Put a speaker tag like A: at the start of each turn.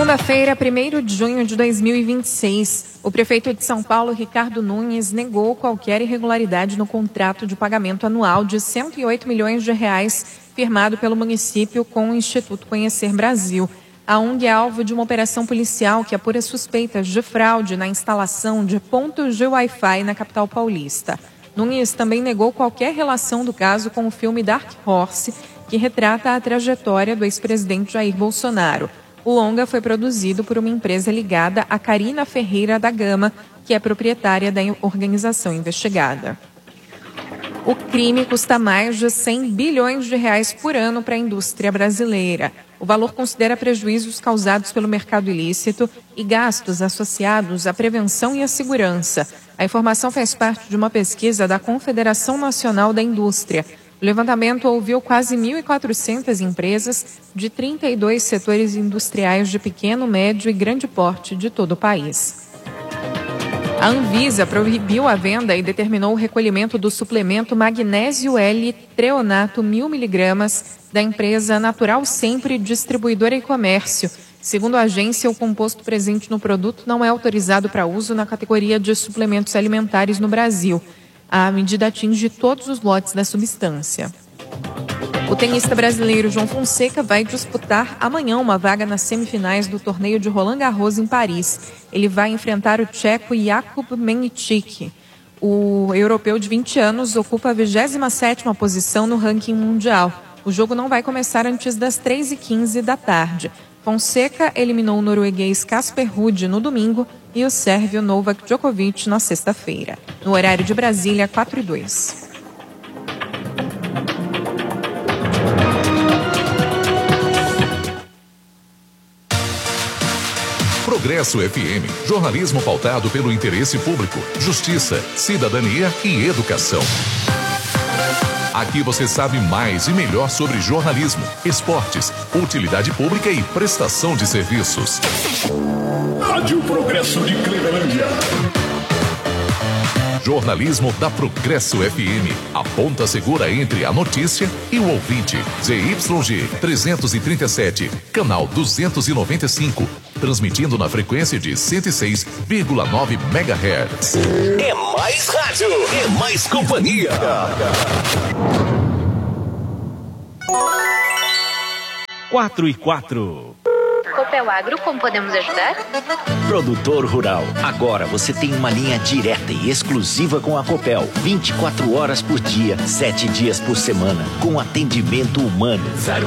A: Segunda-feira, 1º de junho de 2026, o prefeito de São Paulo, Ricardo Nunes, negou qualquer irregularidade no contrato de pagamento anual de R$ 108 milhões firmado pelo município com o Instituto Conhecer Brasil. A ONG é alvo de uma operação policial que apura suspeitas de fraude na instalação de pontos de Wi-Fi na capital paulista. Nunes também negou qualquer relação do caso com o filme Dark Horse, que retrata a trajetória do ex-presidente Jair Bolsonaro. O longa foi produzido por uma empresa ligada a Carina Ferreira da Gama, que é proprietária da organização investigada. O crime custa mais de 100 bilhões de reais por ano para a indústria brasileira. O valor considera prejuízos causados pelo mercado ilícito e gastos associados à prevenção e à segurança. A informação faz parte de uma pesquisa da Confederação Nacional da Indústria. O levantamento ouviu quase 1.400 empresas de 32 setores industriais de pequeno, médio e grande porte de todo o país. A Anvisa proibiu a venda e determinou o recolhimento do suplemento magnésio L treonato 1.000 mg da empresa Natural Sempre Distribuidora e Comércio. Segundo a agência, o composto presente no produto não é autorizado para uso na categoria de suplementos alimentares no Brasil. A medida atinge todos os lotes da substância. O tenista brasileiro João Fonseca vai disputar amanhã uma vaga nas semifinais do torneio de Roland Garros em Paris. Ele vai enfrentar o tcheco Jakub Menichik. O europeu de 20 anos ocupa a 27ª posição no ranking mundial. O jogo não vai começar antes das 3h15 da tarde. Fonseca eliminou o norueguês Casper Ruud no domingo e o sérvio Novak Djokovic na sexta-feira. No horário de Brasília, 4h02.
B: Progresso FM, jornalismo pautado pelo interesse público, justiça, cidadania e educação. Aqui você sabe mais e melhor sobre jornalismo, esportes, utilidade pública e prestação de serviços.
C: Rádio Progresso de Clevelândia.
B: Jornalismo da Progresso FM, a ponta segura entre a notícia e o ouvinte. ZYG 337, canal 295, transmitindo na frequência de 106,9 MHz.
C: É mais rádio, é mais companhia. Quatro e 4.
D: Copel Agro, como podemos ajudar?
E: Produtor rural, agora você tem uma linha direta e exclusiva com a Copel. 24 horas por dia, 7 dias por semana, com atendimento humano.